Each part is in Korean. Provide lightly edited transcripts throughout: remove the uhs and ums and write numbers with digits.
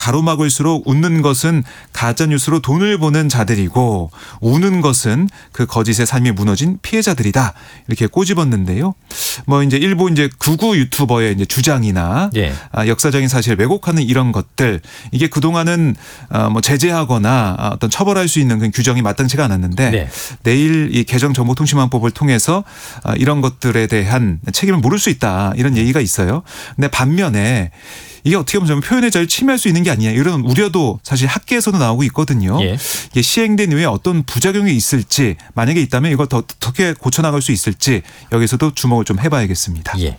가로막을수록 웃는 것은 가짜뉴스로 돈을 버는 자들이고 우는 것은 그 거짓의 삶이 무너진 피해자들이다. 이렇게 꼬집었는데요. 뭐 이제 일부 이제 극우 유튜버의 이제 주장이나 예. 역사적인 사실을 왜곡하는 이런 것들 이게 그동안은 뭐 제재하거나 어떤 처벌할 수 있는 그 규정이 마땅치가 않았는데 네. 내일 이 개정정보통신망법을 통해서 이런 것들에 대한 책임을 물을 수 있다. 이런 얘기가 있어요. 근데 반면에 이게 어떻게 보면 표현의 자유를 침해할 수 있는 게 아니냐 이런 우려도 사실 학계에서도 나오고 있거든요. 예. 이게 시행된 이후에 어떤 부작용이 있을지 만약에 있다면 이걸 더 어떻게 고쳐나갈 수 있을지 여기서도 주목을 좀 해봐야겠습니다. 예.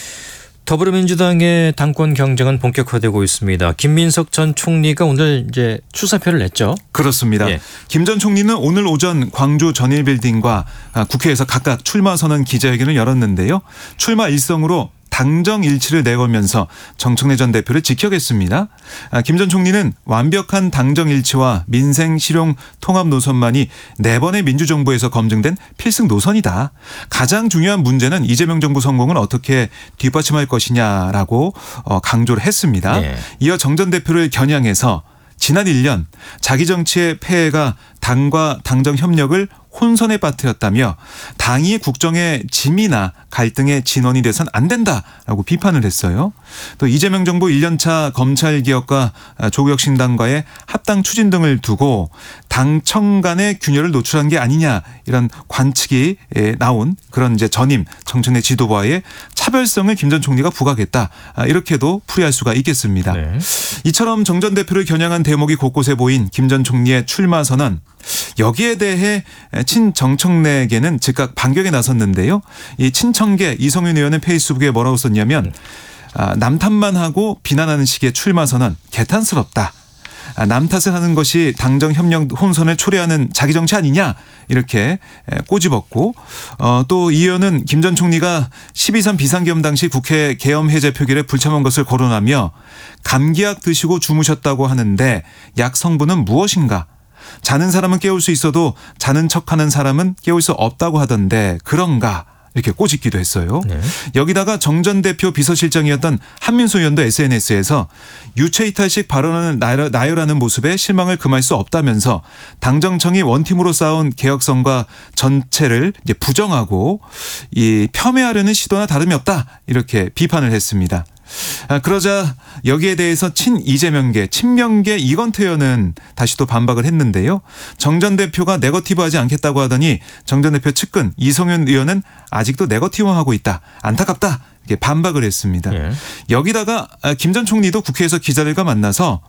더불어민주당의 당권 경쟁은 본격화되고 있습니다. 김민석 전 총리가 오늘 이제 출사표를 냈죠. 그렇습니다. 예. 김 전 총리는 오늘 오전 광주 전일빌딩과 국회에서 각각 출마 선언 기자회견을 열었는데요. 출마 일성으로 당정 일치를 내걸면서 정청래 전 대표를 지켜겠습니다. 김 전 총리는 완벽한 당정 일치와 민생 실용 통합 노선만이 4번의 민주정부에서 검증된 필승 노선이다. 가장 중요한 문제는 이재명 정부 성공을 어떻게 뒷받침할 것이냐라고 강조를 했습니다. 네. 이어 정 전 대표를 겨냥해서 지난 1년 자기 정치의 폐해가 당과 당정 협력을 혼선에 빠뜨렸다며 당이 국정의 짐이나 갈등의 진원이 돼선 안 된다라고 비판을 했어요. 또 이재명 정부 1년차 검찰개혁과 조국혁신당과의 합당 추진 등을 두고 당청 간의 균열을 노출한 게 아니냐 이런 관측이 나온 그런 이제 전임 정청래 지도부와의 차별성을 김 전 총리가 부각했다. 이렇게도 풀이할 수가 있겠습니다. 네. 이처럼 정 전 대표를 겨냥한 대목이 곳곳에 보인 김 전 총리의 출마 선언. 여기에 대해 친정청래계는 즉각 반격에 나섰는데요. 이 친청계 이성윤 의원은 페이스북에 뭐라고 썼냐면 남 탓만 하고 비난하는 식의 출마 선언 개탄스럽다. 남 탓을 하는 것이 당정 협력 혼선을 초래하는 자기 정치 아니냐 이렇게 꼬집었고 또 이 의원은 김 전 총리가 12.3 비상계엄 당시 국회 계엄 해제 표결에 불참한 것을 거론하며 감기약 드시고 주무셨다고 하는데 약 성분은 무엇인가? 자는 사람은 깨울 수 있어도 자는 척하는 사람은 깨울 수 없다고 하던데 그런가? 이렇게 꼬집기도 했어요. 네. 여기다가 정 전 대표 비서실장이었던 한민수 의원도 SNS에서 유체이탈식 발언을 나열하는 모습에 실망을 금할 수 없다면서 당정청이 원팀으로 쌓은 개혁성과 전체를 이제 부정하고 이 폄훼하려는 시도나 다름이 없다 이렇게 비판을 했습니다. 그러자 여기에 대해서 친이재명계, 친명계 이건태 의원은 다시 또 반박을 했는데요. 정 전 대표가 네거티브하지 않겠다고 하더니 정 전 대표 측근 이성윤 의원은 아직도 네거티브하고 있다. 안타깝다. 이렇게 반박을 했습니다. 네. 여기다가 김 전 총리도 국회에서 기자들과 만나서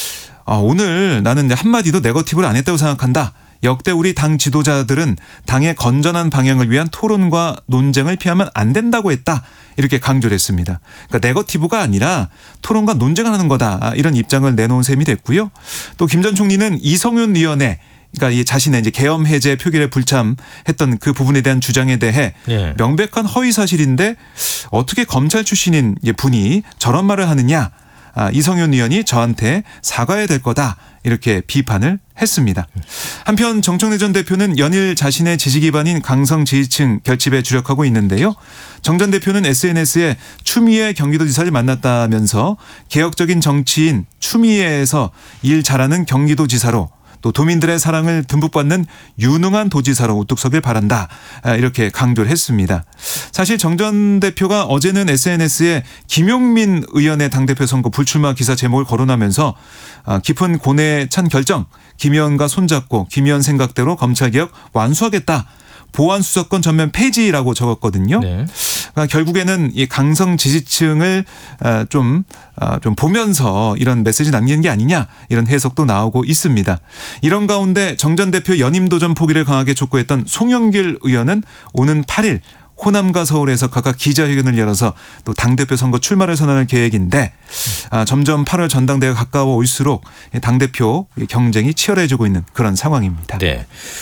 오늘 나는 한마디도 네거티브를 안 했다고 생각한다. 역대 우리 당 지도자들은 당의 건전한 방향을 위한 토론과 논쟁을 피하면 안 된다고 했다. 이렇게 강조를 했습니다. 그러니까 네거티브가 아니라 토론과 논쟁을 하는 거다. 이런 입장을 내놓은 셈이 됐고요. 또 김 전 총리는 이성윤 의원의 그러니까 이 자신의 이제 계엄 해제 표결에 불참했던 그 부분에 대한 주장에 대해 예. 명백한 허위 사실인데 어떻게 검찰 출신인 분이 저런 말을 하느냐. 이성윤 의원이 저한테 사과해야 될 거다. 이렇게 비판을 했습니다. 한편 정청래 전 대표는 연일 자신의 지지 기반인 강성 지지층 결집에 주력하고 있는데요. 정 전 대표는 SNS에 추미애 경기도지사를 만났다면서 개혁적인 정치인 추미애에서 일 잘하는 경기도지사로 또 도민들의 사랑을 듬뿍 받는 유능한 도지사로 우뚝 서길 바란다. 이렇게 강조를 했습니다. 사실 정 전 대표가 어제는 SNS에 김용민 의원의 당대표 선거 불출마 기사 제목을 거론하면서 깊은 고뇌에 찬 결정, 김 의원과 손잡고 김 의원 생각대로 검찰개혁 완수하겠다. 보안 수사권 전면 폐지라고 적었거든요. 네. 그러니까 결국에는 이 강성 지지층을 좀 보면서 이런 메시지 남기는 게 아니냐 이런 해석도 나오고 있습니다. 이런 가운데 정 전 대표 연임 도전 포기를 강하게 촉구했던 송영길 의원은 오는 8일 호남과 서울에서 각각 기자회견을 열어서 또 당대표 선거 출마를 선언할 계획인데 점점 8월 전당대회가 가까워 올수록 당대표 경쟁이 치열해지고 있는 그런 상황입니다. 네.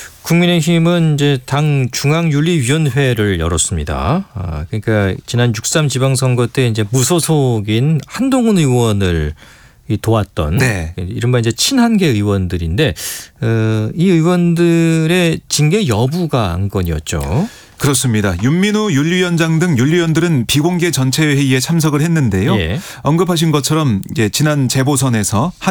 국민의힘은 이제 당 중앙윤리위원회를 열었습니다. 그러니까 지난 6.3 지방선거 때 이제 무소속인 한동훈 의원을 도왔던 네. 이른바 이제 친한계 의원들인데 이 의원들의 징계 여부가 안건이었죠. 그렇습니다. 윤민호 윤리위원장 등 윤리위원들은 비공개 전체 회의에 참석을 했는데요. 예. 언급하신 것처럼 이제 지난 재보선에서